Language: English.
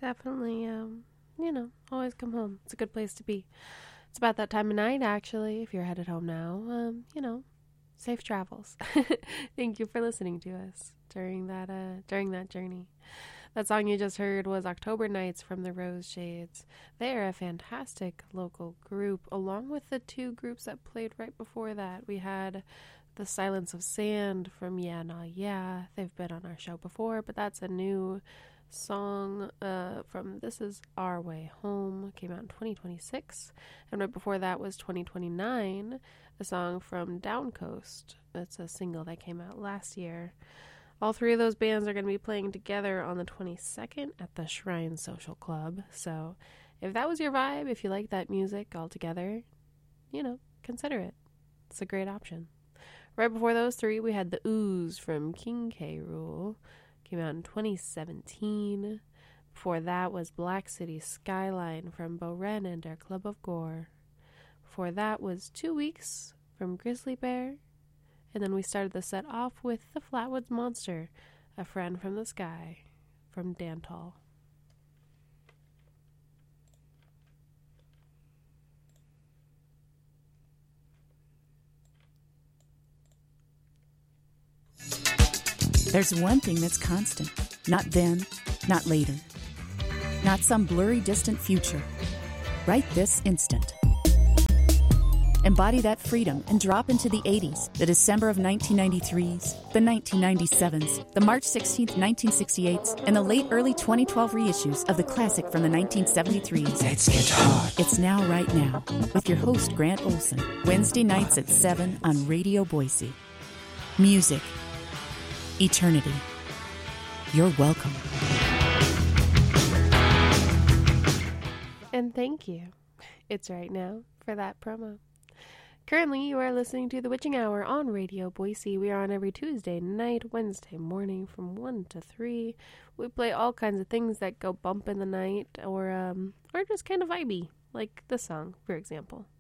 definitely, always come home. It's a good place to be. It's about that time of night, actually, if you're headed home now. Safe travels. Thank you for listening to us during that journey. That song you just heard was October Nights from the Rose Shades. They are a fantastic local group, along with the two groups that played right before that. We had The Silence of Sand from Yeah Nah Yeah. They've been on our show before, but that's a new song from This Is Our Way Home. Came out in 2026. And right before that was 2029, a song from Downcoast. It's a single that came out last year. All three of those bands are going to be playing together on the 22nd at the Shrine Social Club. So if that was your vibe, if you like that music all together, consider it. It's a great option. Right before those three, we had The Ooze from King K. Rool. Came out in 2017. Before that was Black City Skyline from Boren and their Club of Gore. Before that was 2 Weeks from Grizzly Bear. And then we started the set off with The Flatwoods Monster, A Friend from the Sky, from Dantal. There's one thing that's constant. Not then, not later. Not some blurry distant future. Right this instant. Embody that freedom and drop into the 80s, the December of 1993s, the 1997s, the March 16th, 1968s, and the late early 2012 reissues of the classic from the 1973s. Let's get hot. It's Now Right Now with your host Grant Olson, Wednesday nights at 7 on Radio Boise. Music. Eternity. You're welcome. And thank you. It's Right Now for that promo. Currently, you are listening to The Witching Hour on Radio Boise. We are on every Tuesday night, Wednesday morning from 1 to 3. We play all kinds of things that go bump in the night or just kind of vibey, like this song, for example.